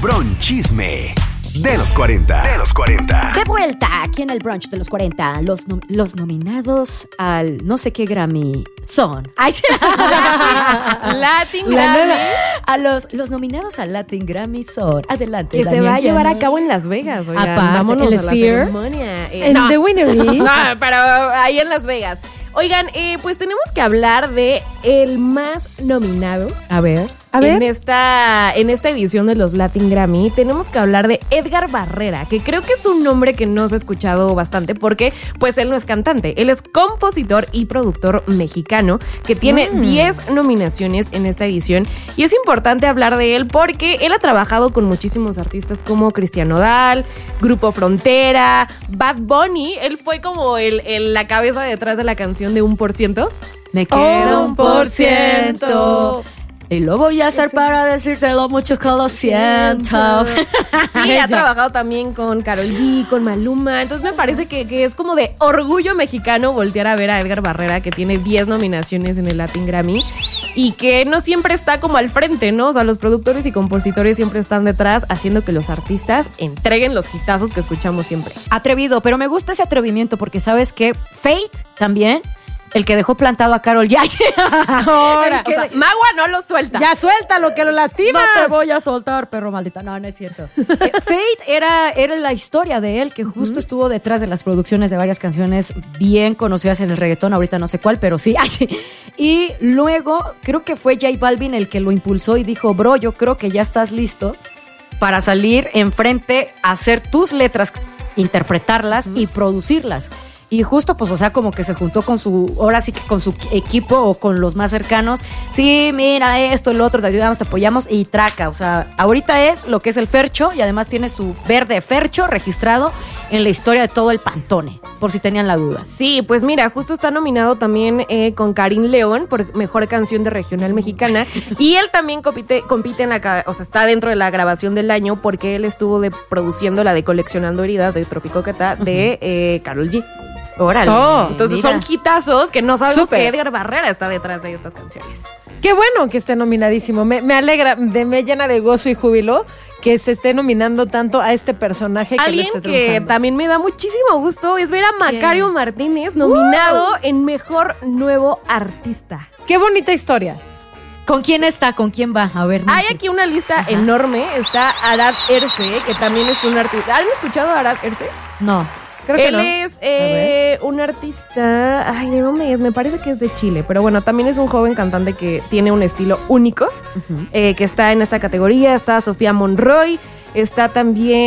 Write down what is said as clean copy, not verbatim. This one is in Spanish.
Bronchisme de los 40. De vuelta aquí en el brunch de los 40. Los nominados al no sé qué Grammy son. Ay, Latin Grammy. A los nominados al Latin Grammy son. Adelante. Que se va a llevar a cabo en Las Vegas. Oigan, vámonos el a la Sphere. ceremonia. En The Winery. No, pero ahí en Las Vegas. Oigan, pues tenemos que hablar de el más nominado. A ver. En esta edición de los Latin Grammy tenemos que hablar de Edgar Barrera, que creo que es un nombre que no se ha escuchado bastante porque pues él no es cantante, él es compositor y productor mexicano que tiene 10 nominaciones en esta edición y es importante hablar de él porque él ha trabajado con muchísimos artistas como Cristian Nodal, Grupo Frontera, Bad Bunny, él fue como la cabeza detrás de la canción de 1%. Me quedo 1%. Y lo voy a hacer para decirte lo mucho que lo siento. Sí, ha trabajado también con Karol G, con Maluma. Entonces me parece que es como de orgullo mexicano voltear a ver a Edgar Barrera, que tiene 10 nominaciones en el Latin Grammy y que no siempre está como al frente, ¿no? O sea, los productores y compositores siempre están detrás haciendo que los artistas entreguen los hitazos que escuchamos siempre. Atrevido, pero me gusta ese atrevimiento porque ¿sabes qué? Fate también. El que dejó plantado a Karol G. Ahora, o sea, Magua no lo suelta. Ya suéltalo, que lo lastimas. No te voy a soltar, perro maldita. No es cierto. Fate era la historia de él, que justo estuvo detrás de las producciones de varias canciones bien conocidas en el reggaetón. Ahorita no sé cuál, pero sí. Y luego creo que fue J Balvin el que lo impulsó y dijo, bro, yo creo que ya estás listo para salir enfrente, hacer tus letras, interpretarlas y producirlas. Y justo, pues, o sea, como que se juntó con ahora sí que con su equipo o con los más cercanos. Sí, mira esto, el otro, te ayudamos, te apoyamos y traca. O sea, ahorita es lo que es el Fercho y además tiene su verde Fercho registrado en la historia de todo el Pantone, por si tenían la duda. Sí, pues mira, justo está nominado también con Karim León por Mejor Canción de Regional Mexicana y él también compite en o sea, está dentro de la grabación del año porque él estuvo produciendo la de Coleccionando Heridas de Tropico Cata de Karol G. Órale. Entonces mira. Son hitazos que no sabemos Súper. que Edgar Barrera está detrás de estas canciones. Qué bueno que esté nominadísimo. Me alegra, me llena de gozo y júbilo que se esté nominando tanto a este personaje que Alguien le esté que triunfando. también me da muchísimo gusto es ver a Macario Martínez nominado en Mejor Nuevo Artista. Qué bonita historia. ¿Con quién está? ¿Con quién va? A ver. Hay aquí una lista enorme. Está Arad Erce, que también es un artista. ¿Han escuchado a Arad Erce? No. Creo que Él no. es un artista. Ay, ¿de dónde es? Me parece que es de Chile. Pero bueno, también es un joven cantante que tiene un estilo único, que está en esta categoría. Está Sofía Monroy. Está también